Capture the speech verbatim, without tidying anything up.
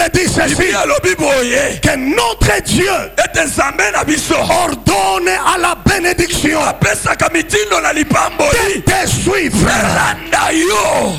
dit ceci, que notre Dieu ordonne à la bénédiction de te suivre.